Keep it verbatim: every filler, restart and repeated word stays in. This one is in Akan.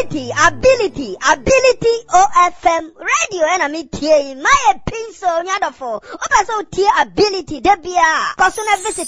ability, ability, ability O F M radio and me tie my pencil nyadofo. Oba so tie ability debia. Kosuna visit